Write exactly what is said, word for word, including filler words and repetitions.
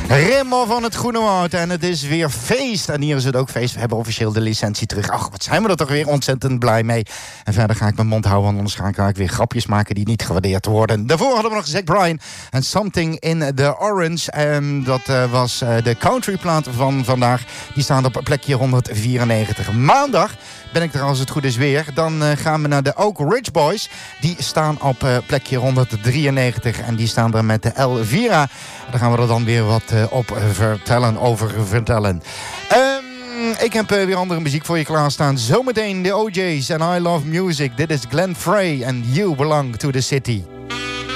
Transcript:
Remo van het Groene Woud en het is weer feest. En hier is het ook feest. We hebben officieel de licentie terug. Ach, wat zijn we er toch weer ontzettend blij mee. En verder ga ik mijn mond houden, want anders ga ik weer grapjes maken die niet gewaardeerd worden. Daarvoor hadden we nog Zach Bryan en Something in the Orange. En dat uh, was uh, de countryplaat van vandaag. Die staan op plekje honderdvierennegentig. Maandag ben ik er als het goed is weer. Dan uh, gaan we naar de Oak Ridge Boys. Die staan op uh, plekje honderddrieënnegentig. En die staan er met de Elvira. Daar gaan we er dan weer wat uh, op vertellen, over vertellen. Um, ik heb uh, weer andere muziek voor je klaarstaan. Zometeen de O J's en I Love Music. Dit is Glenn Frey en You Belong to the City.